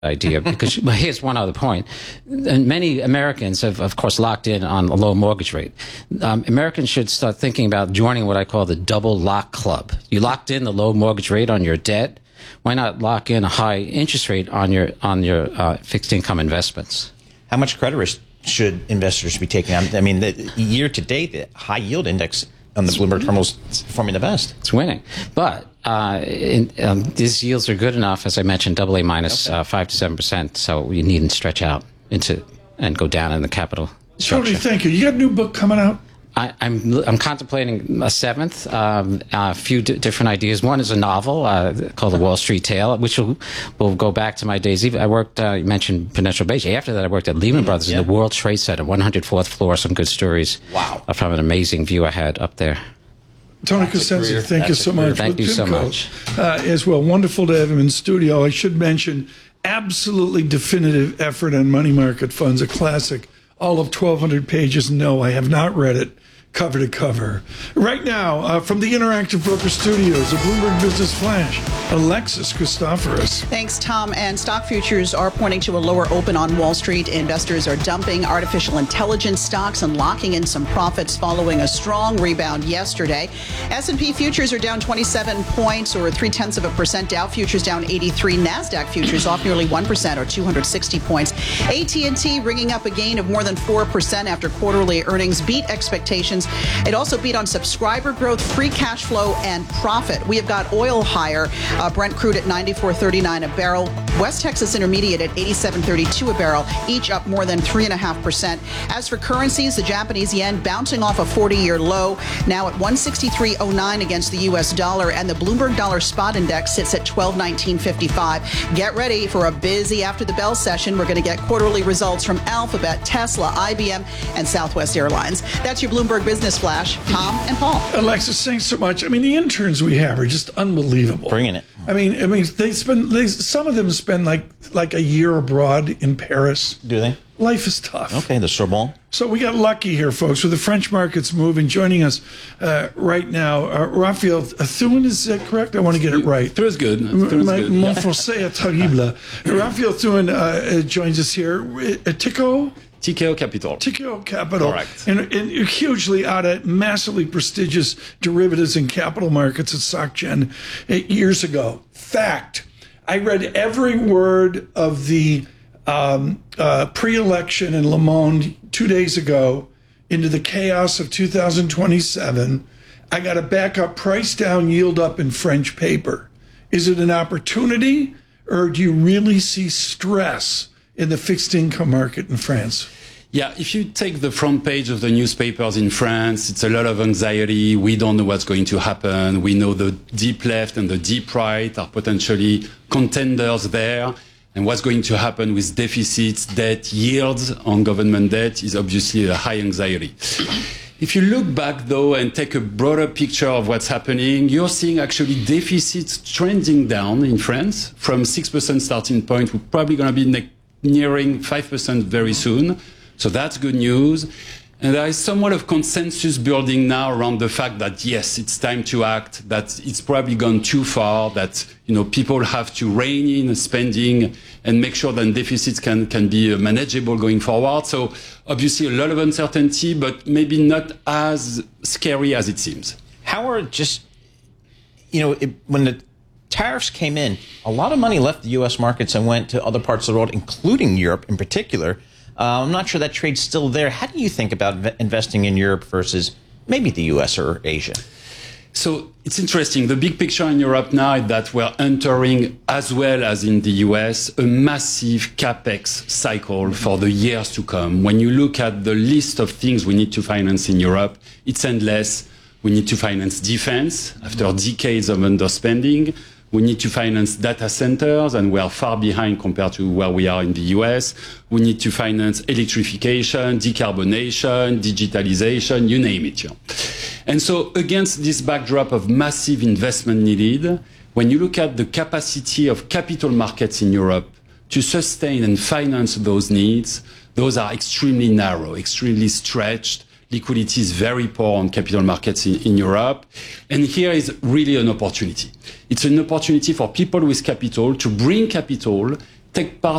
idea because but here's one other point. And many Americans have, of course, locked in on a low mortgage rate. Americans should start thinking about joining what I call the double lock club. You locked in the low mortgage rate on your debt. Why not lock in a high interest rate on your fixed income investments? How much credit risk should investors be taking on? I mean, the year to date, the high yield index on the Bloomberg terminals is performing the best. It's winning, but these yields are good enough, as I mentioned, AA minus 5 to 7%. So you needn't stretch out into and go down in the capital structure. Tony, thank you. You got a new book coming out? I'm contemplating a seventh, a few different ideas. One is a novel called The Wall Street Tale, which will go back to my days. I worked, you mentioned Prudential Beige. After that, I worked at Lehman Brothers in the World Trade Center, 104th floor. Some good stories. Wow. From an amazing view I had up there. Tony Cosenza, thank you so much. Thank you so much. As well, wonderful to have him in studio. I should mention, absolutely definitive effort on money market funds, a classic. All of 1,200 pages. No, I have not read it cover to cover. Right now, from the Interactive Broker Studios, a Bloomberg Business Flash, Alexis Christoforous. Thanks, Tom. And stock futures are pointing to a lower open on Wall Street. Investors are dumping artificial intelligence stocks and locking in some profits following a strong rebound yesterday. S&P futures are down 27 points, or 0.3%. Dow futures down 83. NASDAQ futures off nearly 1%, or 260 points. AT&T ringing up a gain of more than 4% after quarterly earnings beat expectations. It also beat on subscriber growth, free cash flow, and profit. We have got oil higher. Brent crude at $94.39 a barrel. West Texas Intermediate at $87.32 a barrel, each up more than 3.5%. As for currencies, the Japanese yen bouncing off a 40-year low, now at 163.09 against the U.S. dollar, and the Bloomberg Dollar Spot Index sits at 1219.55. Get ready for a busy after the bell session. We're going to get quarterly results from Alphabet, Tesla, IBM, and Southwest Airlines. That's your Bloomberg Business Flash. Tom and Paul. Alexis, thanks so much. I mean, the interns we have are just unbelievable. Bringing it. I mean, some of them spend like a year abroad in Paris. Do they? Life is tough. Okay, the Sorbonne. So we got lucky here, folks, with the French markets moving. Joining us right now, Raphael Thun, is that correct? I want to get it right. Thun is good. Mon français est terrible. Raphael Thun joins us here. Tikehau Capital. Tikehau Capital. Correct. And hugely out of massively prestigious derivatives and capital markets at SocGen 8 years ago. Fact. I read every word of the pre-election in Le Monde 2 days ago into the chaos of 2027. I got a backup price down, yield up in French paper. Is it an opportunity, or do you really see stress in the fixed income market in France? Yeah, if you take the front page of the newspapers in France, it's a lot of anxiety. We don't know what's going to happen. We know the deep left and the deep right are potentially contenders there. And what's going to happen with deficits, debt, yields on government debt is obviously a high anxiety. If you look back, though, and take a broader picture of what's happening, you're seeing actually deficits trending down in France from 6% starting point. We're probably going to be nearing 5% very soon. So that's good news. And there is somewhat of consensus building now around the fact that, yes, it's time to act, that it's probably gone too far, that, people have to rein in spending and make sure that deficits can be manageable going forward. So obviously a lot of uncertainty, but maybe not as scary as it seems. Howard, just, when the tariffs came in, a lot of money left the U.S. markets and went to other parts of the world, including Europe in particular. I'm not sure that trade's still there. How do you think about investing in Europe versus maybe the U.S. or Asia? So it's interesting. The big picture in Europe now is that we're entering, as well as in the US, a massive capex cycle for the years to come. When you look at the list of things we need to finance in Europe, it's endless. We need to finance defense after decades of underspending. We need to finance data centers, and we are far behind compared to where we are in the US. We need to finance electrification, decarbonation, digitalization, you name it. And so against this backdrop of massive investment needed, when you look at the capacity of capital markets in Europe to sustain and finance those needs, those are extremely narrow, extremely stretched. Liquidity is very poor on capital markets in Europe. And here is really an opportunity. It's an opportunity for people with capital to bring capital take part